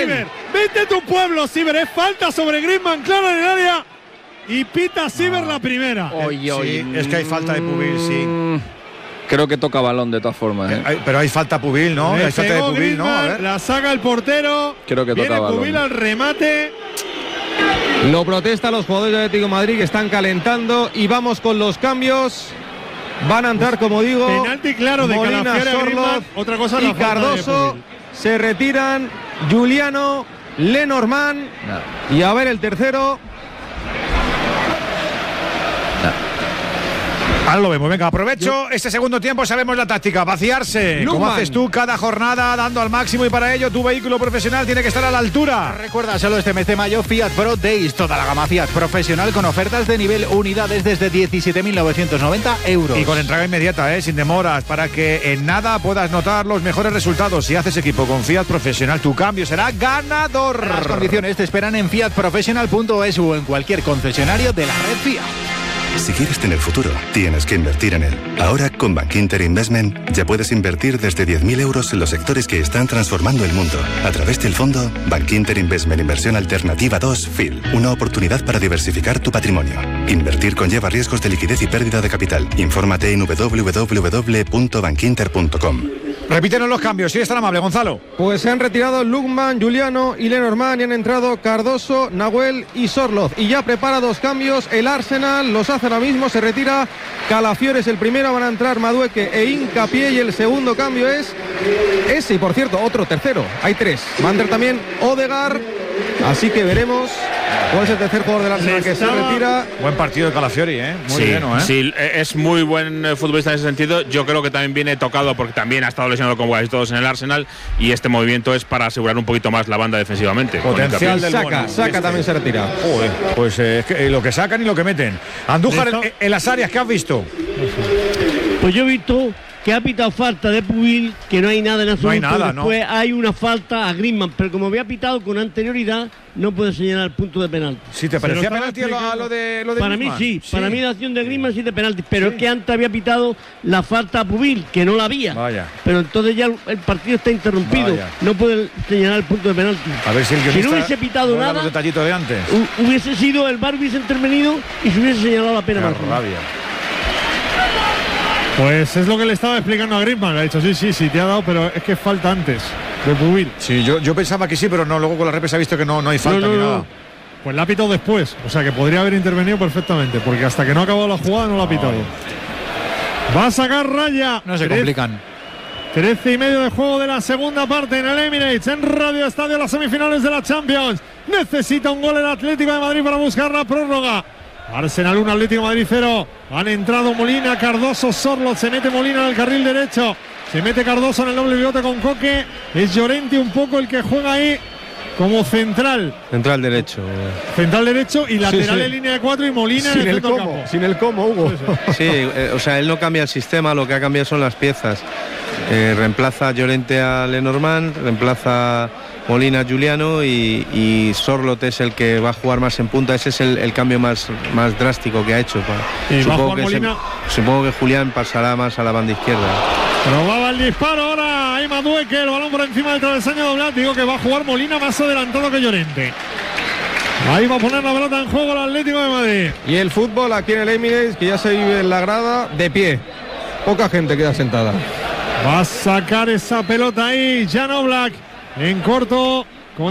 Siever. Vete a tu pueblo, Siever. Es falta sobre Griezmann, claro, en el área. Y pita Siever la primera. Sí, es que hay falta de Pubil, sí. Creo que toca balón de todas formas. Pero hay falta Pubil, ¿no? Hay falta de Pubil, ¿no? A ver. La saca el portero. Creo que toca balón. Pubil al remate. Lo protestan los jugadores del Atlético de Madrid que están calentando y vamos con los cambios. Van a entrar, como digo, penalti claro de Molina, Sorloth. Otra cosa y Cardoso. Se retiran Giuliano, Lenormand. Y a ver el tercero. Ahora lo vemos, venga, aprovecho este segundo tiempo, sabemos la táctica, vaciarse, como haces tú cada jornada, dando al máximo, y para ello tu vehículo profesional tiene que estar a la altura. Recuerda, solo este mes de mayo, Fiat Pro Days, toda la gama Fiat profesional con ofertas de nivel unidades desde 17.990 euros. Y con entrega inmediata, sin demoras, para que en nada puedas notar los mejores resultados. Si haces equipo con Fiat Profesional, tu cambio será ganador. Las condiciones te esperan en fiatprofessional.es o en cualquier concesionario de la red Fiat. Si quieres tener futuro, tienes que invertir en él. Ahora, con Bankinter Investment, ya puedes invertir desde 10.000 euros en los sectores que están transformando el mundo. A través del fondo Bankinter Investment Inversión Alternativa 2 FIL. Una oportunidad para diversificar tu patrimonio. Invertir conlleva riesgos de liquidez y pérdida de capital. Infórmate en www.bankinter.com. Repítenos los cambios, si eres tan amable, Gonzalo. Pues se han retirado Lukman, Giuliano y Lenormand y han entrado Cardoso, Nahuel y Sorloth. Y ya prepara dos cambios el Arsenal, los hace ahora mismo, se retira Calafiores el primero, van a entrar Madueque e Hincapié y el segundo cambio es ese, y por cierto, otro tercero, hay tres. Va a entrar también Odegaard, así que veremos cuál es el tercer jugador del Arsenal que se retira. Buen partido de Calafiori, muy bueno, Sí, es muy buen futbolista en ese sentido. Yo creo que también viene tocado porque también ha estado lesionado con casi todos en el Arsenal y este movimiento es para asegurar un poquito más la banda defensivamente. Potencial del Saca también se retira. Joder, pues lo que sacan y lo que meten. Andújar, en las áreas que has visto. Pues yo he visto que ha pitado falta de Pubil, que no hay nada en absoluto. No hay nada, después hay una falta a Griezmann, pero como había pitado con anterioridad, no puede señalar el punto de penalti. Si te parecía penalti a lo de para Griezmann. Mí sí, para mí la acción de Griezmann sí de penalti, pero es que antes había pitado la falta a Pubil, que no la había. Vaya. Pero entonces ya el partido está interrumpido. Vaya. No puede señalar el punto de penalti. A ver si el si no hubiese pitado nada, los detallitos de antes. Hubiese sido, el VAR hubiese intervenido y se hubiese señalado la pena más. Rabia. Pues es lo que le estaba explicando a Griezmann. Le ha dicho, sí, te ha dado, pero es que falta antes de Pubil. Sí, yo pensaba que sí, pero no, luego con la repes ha visto que no hay falta ni nada. Pues la ha pitado después, o sea que podría haber intervenido perfectamente, porque hasta que no ha acabado la jugada no la ha pitado. Va a sacar Raya. No se complican. 13 y medio de juego de la segunda parte en el Emirates, en Radio Estadio, las semifinales de la Champions. Necesita un gol el Atlético de Madrid para buscar la prórroga. Arsenal 1, Atlético de Madrid 0. Han entrado Molina, Cardoso, Sorloth. Se mete Molina en el carril derecho. Se mete Cardoso en el doble pivote con Coque. Es Llorente un poco el que juega ahí como central. Central derecho. Central derecho y lateral en línea de 4 y Molina en el centro del campo. Sin el cómo, Hugo. Sí, o sea, él no cambia el sistema, lo que ha cambiado son las piezas. Reemplaza Llorente a Lenormand, reemplaza Molina a Giuliano y Sorloth es el que va a jugar más en punta. Ese es el cambio más drástico que ha hecho. Supongo que Julián pasará más a la banda izquierda. Probaba el disparo ahora. Ahí Madueque, el balón por encima del travesaño doblado. Digo que va a jugar Molina más adelantado que Llorente. Ahí va a poner la pelota en juego el Atlético de Madrid. Y el fútbol aquí en el Emirates, que ya se vive en la grada de pie. Poca gente queda sentada. Va a sacar esa pelota ahí Jan Oblak. En corto